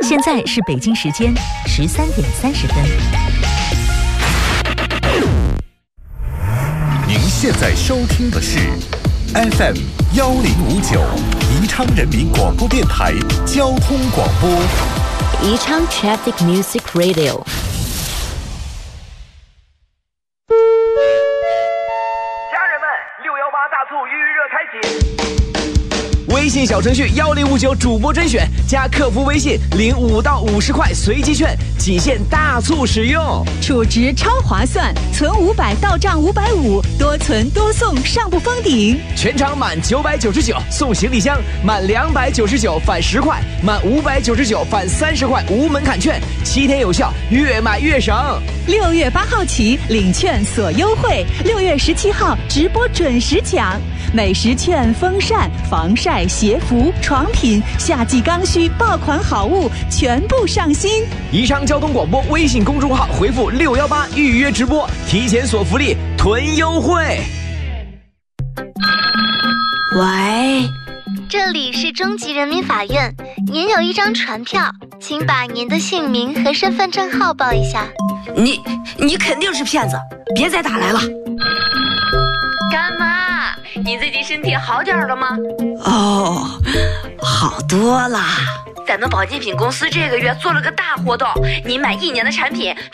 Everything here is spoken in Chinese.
现在是北京时间13:30。 您现在收听的是 FM 1059宜昌人民广播电台交通广播。 宜昌 Traffic Music Radio。 家人们，618大促预热开启。 微信小程序1059主播甄选，加客服微信领5到50块随机券，仅限大促使用， 储值超划算，存500到账550，多存多送，上不封顶。 全场满999送行李箱，满299返10块，满599返30块无门槛券，7天有效，越买越省。 6月8号起领券锁优惠，6月17号直播准时抢，美食券、风扇、防晒、鞋服、床品、夏季刚需爆款好物全部上新。 宜昌交通广播微信公众号回复618预约直播，提前锁福利，囤优惠。 喂，这里是中级人民法院，您有一张传票，请把您的姓名和身份证号报一下。 你肯定是骗子，别再打来了。 干妈，你最近身体好点了吗？ 哦，好多啦。 咱们保健品公司这个月做了个大活动，你买1年的产品